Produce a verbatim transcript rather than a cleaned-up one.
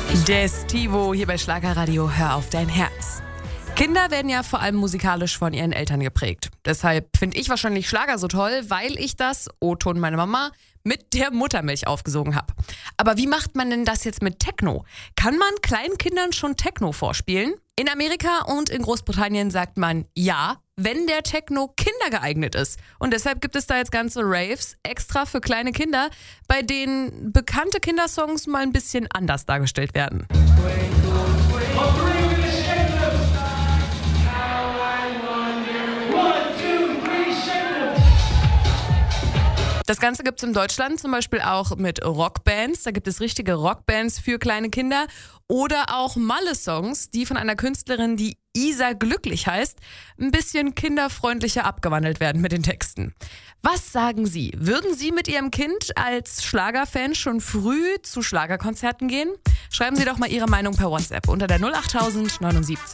Der Stivo hier bei Schlagerradio, hör auf dein Herz. Kinder werden ja vor allem musikalisch von ihren Eltern geprägt. Deshalb finde ich wahrscheinlich Schlager so toll, weil ich das, O-Ton meine Mama, mit der Muttermilch aufgesogen habe. Aber wie macht man denn das jetzt mit Techno? Kann man kleinen Kindern schon Techno vorspielen? In Amerika und in Großbritannien sagt man ja, wenn der Techno kindergeeignet ist. Und deshalb gibt es da jetzt ganze Raves extra für kleine Kinder, bei denen bekannte Kindersongs mal ein bisschen anders dargestellt werden. Das Ganze gibt es in Deutschland zum Beispiel auch mit Rockbands. Da gibt es richtige Rockbands für kleine Kinder. Oder auch Malle-Songs, die von einer Künstlerin, die Isa Glücklich heißt, ein bisschen kinderfreundlicher abgewandelt werden mit den Texten. Was sagen Sie? Würden Sie mit Ihrem Kind als Schlagerfan schon früh zu Schlagerkonzerten gehen? Schreiben Sie doch mal Ihre Meinung per WhatsApp unter der null acht neunundsiebzig.